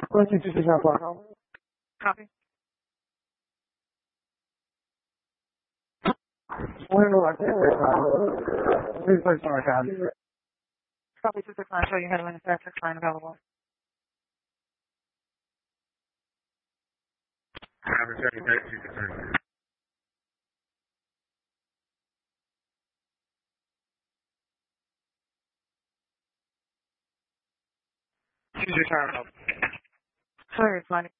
关系支持下挂上。 Copy. When do I get it? Please place on account. Copy 269, show you handling staff 69 available. Choose your terminal. Sorry, it's fine.